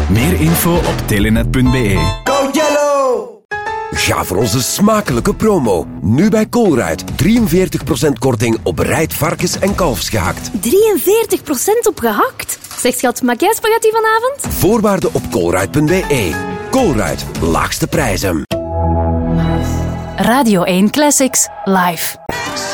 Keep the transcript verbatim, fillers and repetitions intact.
Meer info op telenet punt b e. Go Yellow! Ga voor onze smakelijke promo. Nu bij Colruyt. drieënveertig procent korting op bereid varkens- en kalfsgehakt. drieënveertig procent op gehakt? Zeg schat, maak jij spaghetti vanavond? Voorwaarden op colruyt punt b e. Colruyt. Laagste prijzen. Radio één Classics live.